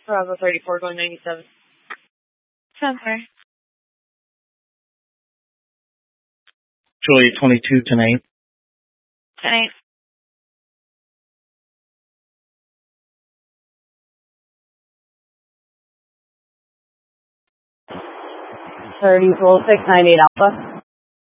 Bravo 34 going 97. Sounds fair. Juliet 22, 10-8. 10-8. Roll 698 Alpha.